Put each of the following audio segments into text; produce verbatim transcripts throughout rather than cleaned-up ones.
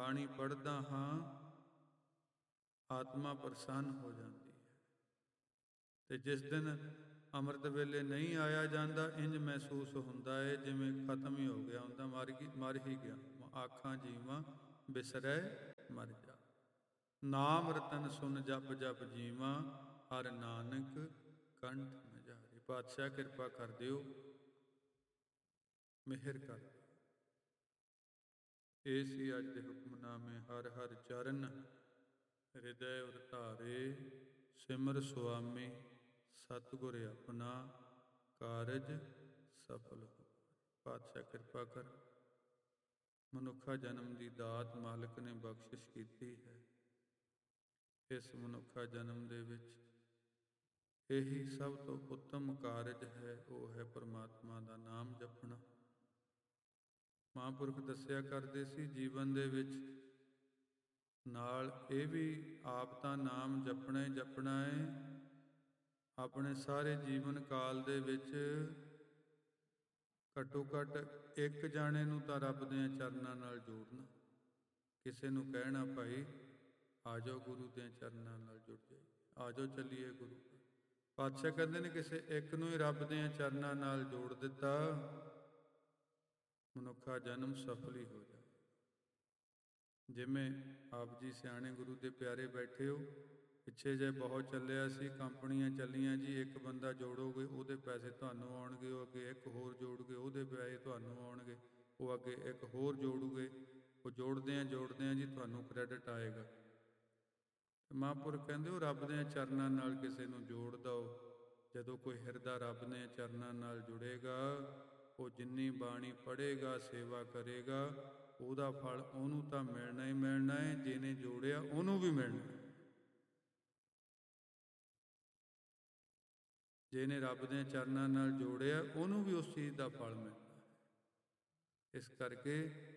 ਬਾਣੀ ਪੜ੍ਹਦਾ ਹਾਂ ਆਤਮਾ ਪ੍ਰਸੰਨ ਹੋ ਜਾਂਦੀ ਹੈ। ਤੇ ਜਿਸ ਦਿਨ ਅੰਮ੍ਰਿਤ ਵੇਲੇ ਨਹੀਂ ਆਇਆ ਜਾਂਦਾ, ਇੰਜ ਮਹਿਸੂਸ ਹੁੰਦਾ ਹੈ ਜਿਵੇਂ ਖਤਮ ਹੀ ਹੋ ਗਿਆ ਹੁੰਦਾ, ਮਰ ਗਈ ਮਰ ਹੀ ਗਿਆ। ਆਖਾਂ ਜੀਵਾਂ ਬਿਸਰੈ ਮਰ ਜਾ, ਨਾਮ ਰਤਨ ਸੁਨ ਜਪ ਜਪ ਜੀਵਾਂ, ਹਰ ਨਾਨਕ ਕੰਠ ਨਜਾਰੇ। ਪਾਤਸ਼ਾਹ ਕਿਰਪਾ ਕਰ ਦਿਓ, ਮਿਹਰ ਕਰ ਦਿਓ। ਇਹ ਸੀ ਅੱਜ ਦੇ ਹੁਕਮਨਾਮੇ। ਹਰ ਹਰ ਚਰਨ ਹਿਰਦੈ ਉਰ ਧਾਰੇ, ਸਿਮਰ ਸੁਆਮੀ ਸਤਿਗੁਰ ਆਪਣਾ, ਕਾਰਜ ਸਫਲ ਹੋ। ਪਾਤਸ਼ਾਹ ਕਿਰਪਾ ਕਰ। ਮਨੁੱਖਾ ਜਨਮ ਦੀ ਦਾਤ ਮਾਲਕ ਨੇ ਬਖਸ਼ਿਸ਼ ਕੀਤੀ ਹੈ। ਇਸ ਮਨੁੱਖਾ ਜਨਮ ਦੇ ਵਿੱਚ ਇਹੀ ਸਭ ਤੋਂ ਉੱਤਮ ਕਾਰਜ ਹੈ, ਉਹ ਹੈ ਪਰਮਾਤਮਾ ਦਾ ਨਾਮ ਜਪਣਾ। ਮਹਾਂਪੁਰਖ ਦੱਸਿਆ ਕਰਦੇ ਸੀ ਜੀਵਨ ਦੇ ਵਿੱਚ ਨਾਲ ਇਹ ਵੀ ਆਪ ਤਾਂ ਨਾਮ ਜਪਣਾ ਹੀ ਜਪਣਾ ਹੈ। ਆਪਣੇ ਸਾਰੇ ਜੀਵਨ ਕਾਲ ਦੇ ਵਿੱਚ ਘੱਟੋ ਘੱਟ ਇੱਕ ਜਾਣੇ ਨੂੰ ਤਾਂ ਰੱਬ ਦੇ ਚਰਨਾਂ ਨਾਲ ਜੋੜਨਾ। ਕਿਸੇ ਨੂੰ ਕਹਿਣਾ ਭਾਈ ਆ ਜਾਓ ਗੁਰੂ ਦੇ ਚਰਨਾਂ ਨਾਲ ਜੁੜ ਜਾਈਏ, ਆ ਜਾਓ ਚੱਲੀਏ ਗੁਰੂ। ਪਾਤਸ਼ਾਹ ਕਹਿੰਦੇ ਨੇ ਕਿਸੇ ਇੱਕ ਨੂੰ ਹੀ ਰੱਬ ਦੇ ਚਰਨਾਂ ਨਾਲ ਜੋੜ ਦਿੱਤਾ, ਮਨੁੱਖਾ ਜਨਮ ਸਫਲ ਹੀ ਹੋ ਜਾਏ। ਜਿਵੇਂ ਆਪ ਜੀ ਸਿਆਣੇ ਗੁਰੂ ਦੇ ਪਿਆਰੇ ਬੈਠੇ ਹੋ, ਪਿੱਛੇ ਜੇ ਬਹੁਤ ਚੱਲਿਆ ਸੀ, ਕੰਪਨੀਆਂ ਚੱਲੀਆਂ ਜੀ, ਇੱਕ ਬੰਦਾ ਜੋੜੋਗੇ ਉਹਦੇ ਪੈਸੇ ਤੁਹਾਨੂੰ ਆਉਣਗੇ, ਉਹ ਅੱਗੇ ਇੱਕ ਹੋਰ ਜੋੜੋਗੇ ਉਹਦੇ ਪੈਸੇ ਤੁਹਾਨੂੰ ਆਉਣਗੇ, ਉਹ ਅੱਗੇ ਇੱਕ ਹੋਰ ਜੋੜੂਗੇ, ਉਹ ਜੋੜਦਿਆਂ ਜੋੜਦਿਆਂ ਜੀ ਤੁਹਾਨੂੰ ਕ੍ਰੈਡਿਟ ਆਏਗਾ। ਮਹਾਂਪੁਰਖ ਕਹਿੰਦੇ ਉਹ ਰੱਬ ਦੇ ਚਰਨਾਂ ਨਾਲ ਕਿਸੇ ਨੂੰ ਜੋੜ ਦਿਓ। ਜਦੋਂ ਕੋਈ ਹਿਰਦਾ ਰੱਬ ਦੇ ਚਰਨਾਂ ਨਾਲ ਜੁੜੇਗਾ, ਉਹ ਜਿੰਨੀ ਬਾਣੀ ਪੜ੍ਹੇਗਾ, ਸੇਵਾ ਕਰੇਗਾ, ਉਹਦਾ ਫਲ ਉਹਨੂੰ ਤਾਂ ਮਿਲਣਾ ਹੀ ਮਿਲਣਾ ਹੈ, ਜਿਹਨੇ ਜੋੜਿਆ ਉਹਨੂੰ ਵੀ ਮਿਲਣਾ। ਜਿਹਨੇ ਰੱਬ ਦੇ ਚਰਨਾਂ ਨਾਲ ਜੋੜਿਆ ਉਹਨੂੰ ਵੀ ਉਸ ਚੀਜ਼ ਦਾ ਫਲ ਮਿਲਦਾ ਹੈ। ਇਸ ਕਰਕੇ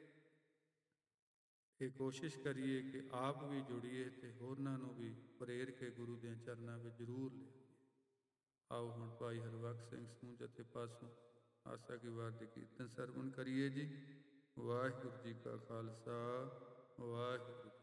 ਇਹ ਕੋਸ਼ਿਸ਼ ਕਰੀਏ ਕਿ ਆਪ ਵੀ ਜੁੜੀਏ ਅਤੇ ਹੋਰਨਾਂ ਨੂੰ ਵੀ ਪ੍ਰੇਰ ਕੇ ਗੁਰੂ ਦੇ ਚਰਨਾਂ ਵਿੱਚ ਜ਼ਰੂਰ ਲਿਆਈਏ। ਆਓ ਹੁਣ ਭਾਈ ਹਰਬਖਸ਼ ਸਿੰਘ ਸਮੂਹ ਜਥੇ ਪਾਸੋਂ ਆਸਾ ਕੀ ਵਾਰ ਦੇ ਕੀਰਤਨ ਸਰਵਣ ਕਰੀਏ ਜੀ। ਵਾਹਿਗੁਰੂ ਜੀ ਕਾ ਖਾਲਸਾ, ਵਾਹਿਗੁਰੂ